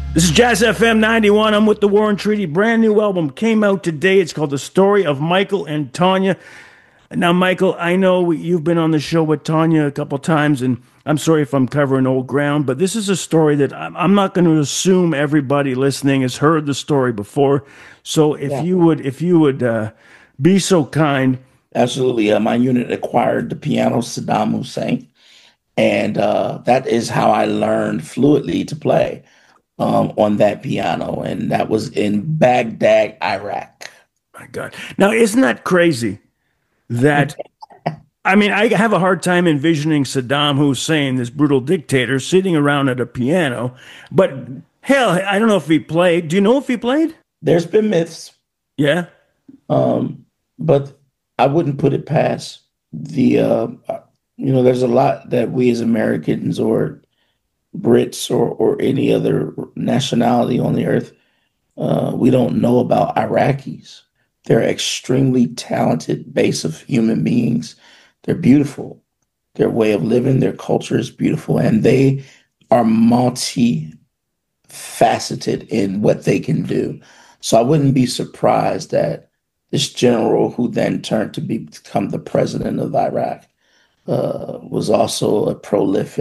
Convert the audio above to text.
This is Jazz FM 91. I'm with the War and Treaty. Brand new album came out today. It's called The Story of Michael and Tanya. Now, Michael, I know you've been on the show with Tanya a couple times, and I'm sorry if I'm covering old ground, but this is a story that I'm not going to assume everybody listening has heard the story before. So Yeah, if you would be so kind. absolutely. My unit acquired the piano Saddam Hussein, and that is how I learned fluidly to play on that piano, and that was in Baghdad, Iraq. My God. Now, isn't that crazy that I mean, I have a hard time envisioning Saddam Hussein, this brutal dictator, sitting around at a piano. But hell, I don't know if he played. Do you know if he played? There's been myths, Yeah. but I wouldn't put it past there's a lot that we as Americans or Brits or any other nationality on the earth, we don't know about Iraqis. They're extremely talented base of human beings. They're beautiful. Their way of living, their culture is beautiful, and they are multifaceted in what they can do. So I wouldn't be surprised that this general, who then turned to become the president of Iraq, was also a prolific